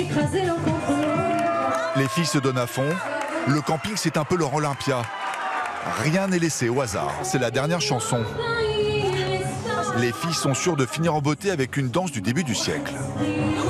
Les filles se donnent à fond. Le camping, c'est un peu leur Olympia. Rien n'est laissé au hasard. C'est la dernière chanson. Les filles sont sûres de finir en beauté avec une danse du début du siècle.